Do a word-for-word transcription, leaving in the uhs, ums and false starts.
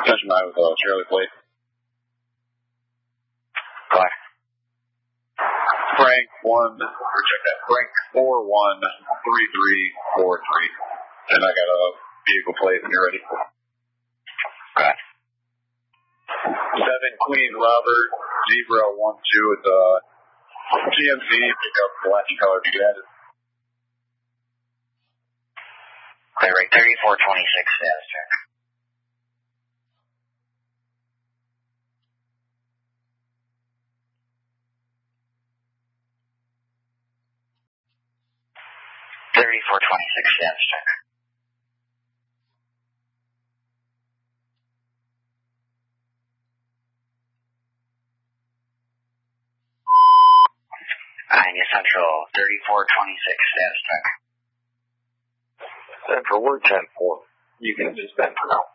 Attention nine with a trailer plate. Go ahead. Frank one, or check that, Frank four one three three four three. And I got a vehicle plate when you're ready. Go ahead. Seven Queen Robert, Zebra one two with a G M C pickup, black and color. You got it. Okay, right, thirty-four twenty-six status check. thirty-four twenty-six status check. Ionia Central, thirty-four twenty-six status check. Central, we're ten four. You can suspend for now.